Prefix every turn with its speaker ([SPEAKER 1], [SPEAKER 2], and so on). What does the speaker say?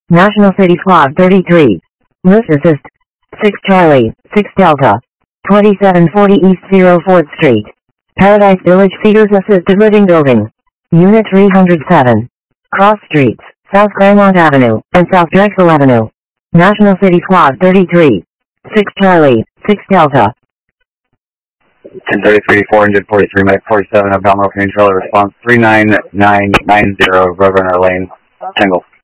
[SPEAKER 1] National City Squad 33. List assist. 6 Charlie, 6 Delta. 2740 East 04th Street. Paradise Village Feeders Assisted Living Building. Unit 307. Cross Streets, South Grandmont Avenue, and South Drexel Avenue. National City Squad 33. 6 Charlie, 6 Delta.
[SPEAKER 2] 1033, 443, Medic 47, abdominal control, response 39990, Roadrunner Lane, Tangle.